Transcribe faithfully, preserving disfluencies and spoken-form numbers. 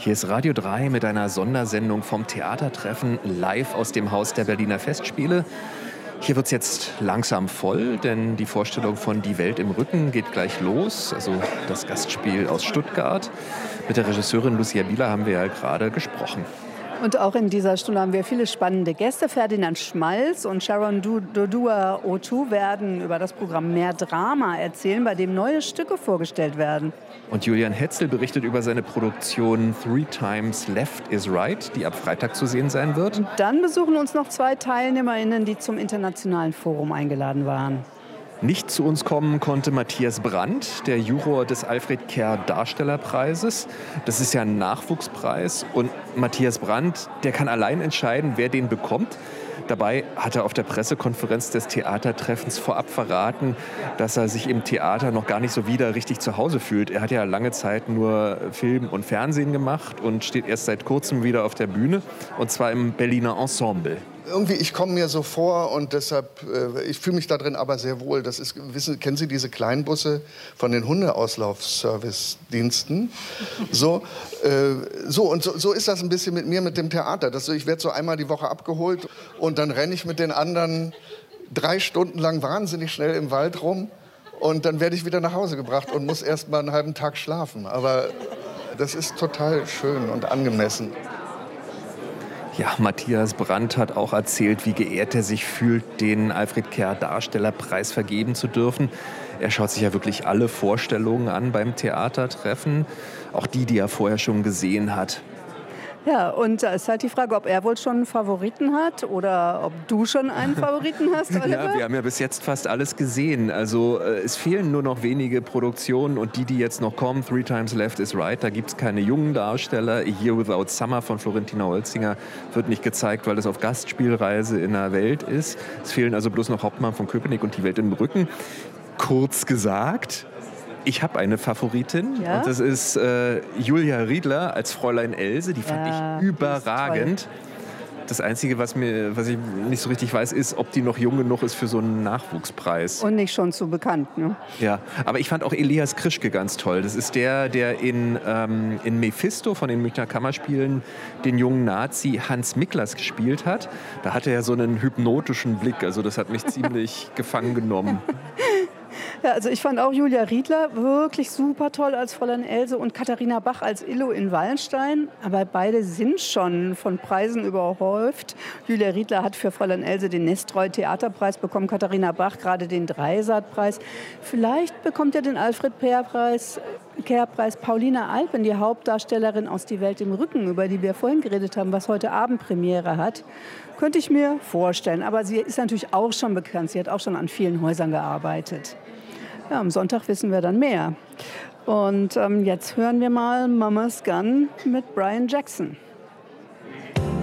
Hier ist Radio drei mit einer Sondersendung vom Theatertreffen live aus dem Haus der Berliner Festspiele. Hier wird es jetzt langsam voll, denn die Vorstellung von Die Welt im Rücken geht gleich los. Also das Gastspiel aus Stuttgart. Mit der Regisseurin Lucia Bieler haben wir ja gerade gesprochen. Und auch in dieser Stunde haben wir viele spannende Gäste. Ferdinand Schmalz und Sharon Dodua Otoo werden über das Programm Mehr Drama erzählen, bei dem neue Stücke vorgestellt werden. Und Julian Hetzel berichtet über seine Produktion Three Times Left is Right, die ab Freitag zu sehen sein wird. Und dann besuchen uns noch zwei TeilnehmerInnen, die zum Internationalen Forum eingeladen waren. Nicht zu uns kommen konnte Matthias Brandt, der Juror des Alfred Kerr Darstellerpreises. Das ist ja ein Nachwuchspreis. Und Matthias Brandt, der kann allein entscheiden, wer den bekommt. Dabei hat er auf der Pressekonferenz des Theatertreffens vorab verraten, dass er sich im Theater noch gar nicht so wieder richtig zu Hause fühlt. Er hat ja lange Zeit nur Film und Fernsehen gemacht und steht erst seit kurzem wieder auf der Bühne, und zwar im Berliner Ensemble. Irgendwie, ich komme mir so vor und deshalb, äh, ich fühle mich da drin aber sehr wohl. Das ist, wissen, kennen Sie diese Kleinbusse von den Hundeauslauf-Service-Diensten? So, äh, so, und so, so ist das ein bisschen mit mir, mit dem Theater. Das, ich werde so einmal die Woche abgeholt und dann renne ich mit den anderen drei Stunden lang wahnsinnig schnell im Wald rum und dann werde ich wieder nach Hause gebracht und muss erst mal einen halben Tag schlafen. Aber das ist total schön und angemessen. Ja, Matthias Brandt hat auch erzählt, wie geehrt er sich fühlt, den Alfred Kerr Darstellerpreis vergeben zu dürfen. Er schaut sich ja wirklich alle Vorstellungen an beim Theatertreffen, auch die, die er vorher schon gesehen hat. Ja, und da ist halt die Frage, ob er wohl schon einen Favoriten hat oder ob du schon einen Favoriten hast, Oliver? Ja, wir haben ja bis jetzt fast alles gesehen. Also äh, es fehlen nur noch wenige Produktionen und die, die jetzt noch kommen, Three Times Left is Right, da gibt es keine jungen Darsteller. A Year Without Summer von Florentina Holzinger wird nicht gezeigt, weil es auf Gastspielreise in der Welt ist. Es fehlen also bloß noch Hauptmann von Köpenick und Die Welt im Rücken. Kurz gesagt, ich habe eine Favoritin, ja? Und das ist äh, Julia Riedler als Fräulein Else. Die fand ja, ich überragend. Das Einzige, was, mir, was ich nicht so richtig weiß, ist, ob die noch jung genug ist für so einen Nachwuchspreis. Und nicht schon zu bekannt, ne? Ja, aber ich fand auch Elias Krischke ganz toll. Das ist der, der in, ähm, in Mephisto von den Münchner Kammerspielen den jungen Nazi Hans Miklas gespielt hat. Da hatte er so einen hypnotischen Blick. Also das hat mich ziemlich gefangen genommen. Ja, also ich fand auch Julia Riedler wirklich super toll als Fräulein Else und Katharina Bach als Illo in Wallenstein. Aber beide sind schon von Preisen überhäuft. Julia Riedler hat für Fräulein Else den Nestroy-Theaterpreis bekommen, Katharina Bach gerade den Dreisat-Preis. Vielleicht bekommt ja den Alfred-Kerr-Preis Kerr-Preis Paulina Alpen, die Hauptdarstellerin aus Die Welt im Rücken, über die wir vorhin geredet haben, was heute Abend Premiere hat. Könnte ich mir vorstellen. Aber sie ist natürlich auch schon bekannt. Sie hat auch schon an vielen Häusern gearbeitet. Ja, am Sonntag wissen wir dann mehr. Und ähm, jetzt hören wir mal Mama's Gun mit Brian Jackson.